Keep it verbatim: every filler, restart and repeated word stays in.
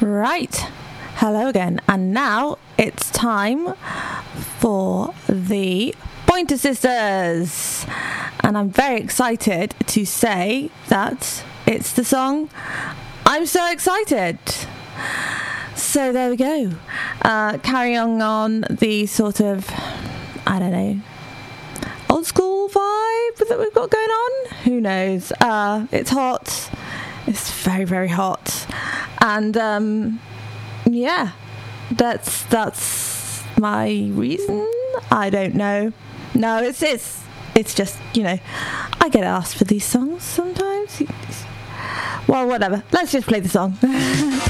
Right, hello again, and now it's time for the Pointer Sisters, and I'm very excited to say that it's the song I'm So Excited. So there we go, uh, carrying on the sort of, I don't know, old school vibe that we've got going on. Who knows? Uh, it's hot. It's very, very hot. And um, yeah, that's that's my reason. I don't know. No, it's it's it's just, you know, I get asked for these songs sometimes. Well, whatever. Let's just play the song.